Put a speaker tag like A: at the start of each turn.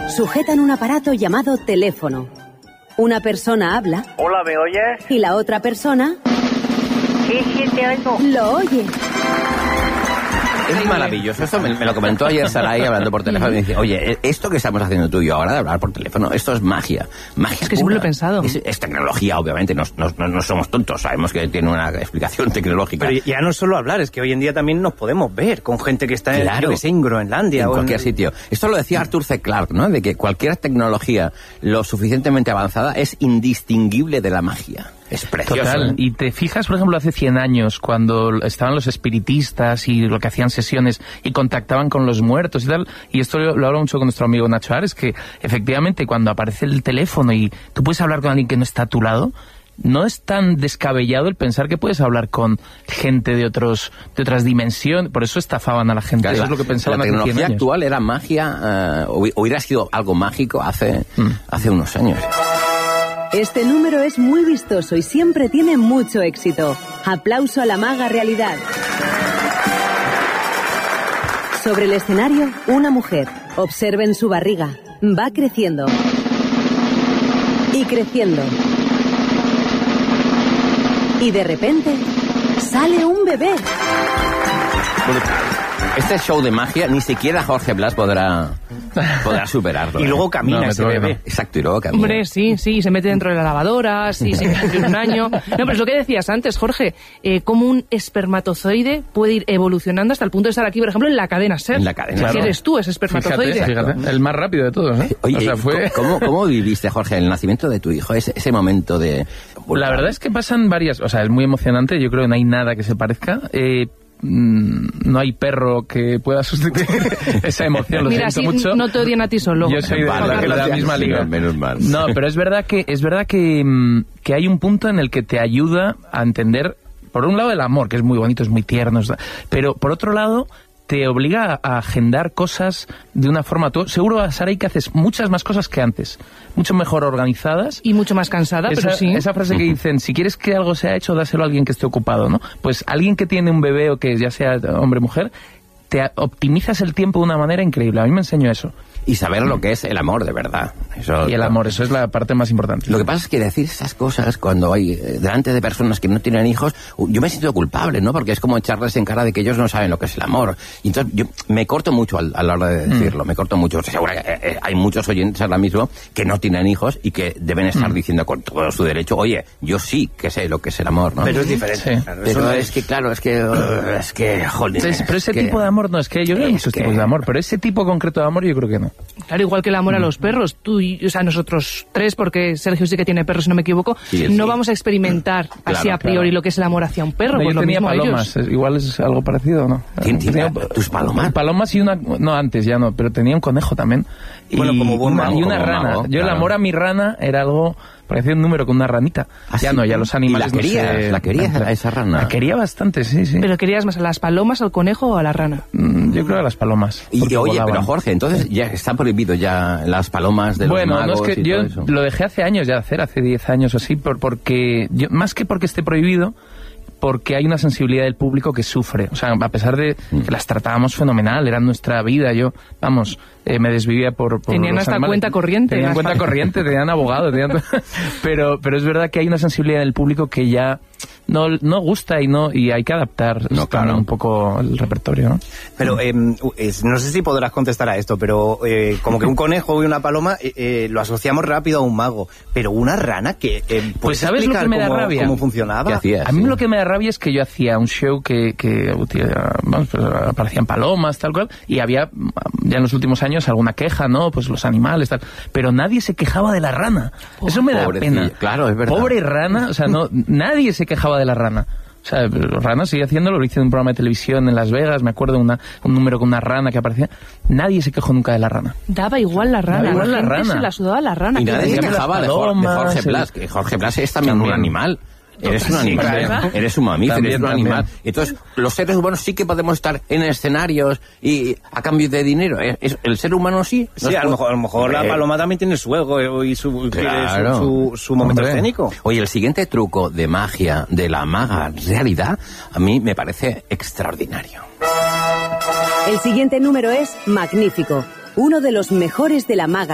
A: sujetan un aparato llamado teléfono. Una persona habla.
B: Hola, ¿me oyes?
A: Y la otra persona...
B: Sí, te oigo.
A: Lo oye.
C: Es maravilloso. Esto me lo comentó ayer Sarai hablando por teléfono y me dice, oye, esto que estamos haciendo tú y yo ahora de hablar por teléfono, esto es magia. Magia
D: es que siempre lo he pensado.
C: Es tecnología, obviamente, no somos tontos, sabemos que tiene una explicación tecnológica.
E: Pero ya no es solo hablar, es que hoy en día también nos podemos ver con gente que está en Groenlandia.
C: En cualquier sitio. Esto lo decía Arthur C. Clarke, ¿no? De que cualquier tecnología lo suficientemente avanzada es indistinguible de la magia. Es precioso.
F: Total. Y te fijas, por ejemplo, hace 100 años, cuando estaban los espiritistas y lo que hacían sesiones y contactaban con los muertos y tal, y esto lo hablo mucho con nuestro amigo Nacho Ares, que efectivamente cuando aparece el teléfono y tú puedes hablar con alguien que no está a tu lado, no es tan descabellado el pensar que puedes hablar con gente de otras dimensiones. Por eso estafaban a la gente.
C: Claro,
F: eso es lo que pensaban hace 100 años. La
C: tecnología actual era magia, hubiera sido algo mágico hace unos años.
A: Este número es muy vistoso y siempre tiene mucho éxito. Aplauso a la maga realidad. Sobre el escenario, una mujer. Observen su barriga. Va creciendo. Y creciendo. Y de repente, sale un bebé.
C: Brutal. Este show de magia ni siquiera Jorge Blas podrá superarlo.
E: Y luego camina ese bebé.
C: Exacto, y luego camina.
D: Hombre, sí, se mete dentro de la lavadora, sí, se mete en un año. No, pero es lo que decías antes, Jorge, cómo un espermatozoide puede ir evolucionando hasta el punto de estar aquí, por ejemplo, en la cadena SER.
C: En la cadena,
D: claro. Eres tú ese espermatozoide.
F: Fíjate, el más rápido de todos, ¿eh?
C: Oye,
F: o sea, fue...
C: ¿cómo viviste, Jorge, el nacimiento de tu hijo? Ese momento de...
F: La verdad es que pasan varias... O sea, es muy emocionante, yo creo que no hay nada que se parezca. No hay perro que pueda sustituir esa emoción. Lo
D: Mira,
F: siento mucho.
D: No te odian a ti solo.
F: Yo soy de la misma liga.
C: Menos mal.
F: No, pero es verdad que hay un punto en el que te ayuda a entender, por un lado, el amor, que es muy bonito, es muy tierno, pero por otro lado te obliga a agendar cosas de una forma... Tú, seguro, Sarai, que haces muchas más cosas que antes, mucho mejor organizadas.
D: Y mucho más cansada, pero sí.
F: Esa frase que dicen, si quieres que algo sea hecho, dáselo a alguien que esté ocupado, ¿no? Pues alguien que tiene un bebé o que ya sea hombre o mujer, te optimizas el tiempo de una manera increíble. A mí me enseñó eso.
C: Y saber lo que es el amor de verdad.
F: Y el amor, eso es la parte más importante.
C: Lo que pasa es que decir esas cosas cuando hay delante de personas que no tienen hijos, yo me siento culpable, ¿no? Porque es como echarles en cara de que ellos no saben lo que es el amor. Y entonces yo me corto mucho a la hora de decirlo, me corto mucho. O sea, seguro que hay muchos oyentes ahora mismo que no tienen hijos y que deben estar diciendo con todo su derecho, oye, yo sí que sé lo que es el amor, ¿no?
E: Pero es diferente.
F: Sí.
E: Claro,
C: pero es que, claro, es que, joder.
F: Pero ese tipo de amor no, es que yo veo muchos tipos de amor, pero ese tipo concreto de amor yo creo que no.
D: Claro, igual que el amor a los perros. Tú y, o sea, nosotros tres, porque Sergio sí que tiene perros, si no me equivoco, sí, no vamos a experimentar así a priori lo que es el amor hacia un perro.
F: No,
D: pues
F: yo tenía
D: mismo
F: palomas, igual es algo parecido, ¿no?
C: ¿Tenía tus palomas?
F: Palomas y una... No, antes ya no, pero tenía un conejo también.
E: Bueno, como buen mago.
F: Y una rana.
C: Mago,
F: yo el amor a mi rana era algo... Parecía un número con una ranita. Ya no, ya los animales...
C: ¿Y la querías a esa rana?
F: La quería bastante, sí.
D: ¿Pero querías más a las palomas, al conejo o a la rana?
F: Yo creo a las palomas.
C: Y oye, pero Jorge, entonces ya está prohibido ya las palomas de los magos.
F: Bueno, no es que yo lo dejé hace años ya de hacer, hace 10 años o así, porque yo, más que porque esté prohibido, porque hay una sensibilidad del público que sufre. O sea, a pesar de que las tratábamos fenomenal, era nuestra vida, yo, vamos, me desvivía por
D: tenían
F: los
D: hasta
F: animales.
D: cuenta corriente.
F: Tenían cuenta corriente, tenían abogado, pero es verdad que hay una sensibilidad del público que ya no gusta y hay que adaptar un poco el repertorio, ¿no?
E: Pero no sé si podrás contestar a esto, pero como que un conejo y una paloma lo asociamos rápido a un mago, pero una rana que
F: pues ¿sabes lo que me da rabia?
E: ¿Cómo funcionaba?
C: ¿Qué hacías?
F: A mí lo que me da rabia es que yo hacía un show que vamos, pues, aparecían palomas, tal cual, y había ya en los últimos años alguna queja, ¿no? Pues los animales, tal, pero nadie se quejaba de la rana. Eso me da pena.
C: Claro, es verdad.
F: Pobre rana, o sea, nadie se quejaba de la rana. O sea, Rana sigue haciéndolo, lo hice en un programa de televisión en Las Vegas, me acuerdo un número con una rana que aparecía. Nadie se quejó nunca de la rana.
D: Daba igual la rana.
F: Daba igual la rana.
D: Se la sudaba la rana.
C: Y nadie se quejaba de Jorge Blas, que Jorge Blas es también un animal. Eres un animal, eres un mamífero, eres un animal. Entonces, los seres humanos sí que podemos estar en escenarios y a cambio de dinero. El ser humano sí.
E: Sí, a lo mejor la paloma también tiene su ego y su momento escénico.
C: Oye, el siguiente truco de magia de la maga realidad a mí me parece extraordinario.
A: El siguiente número es magnífico, uno de los mejores de la maga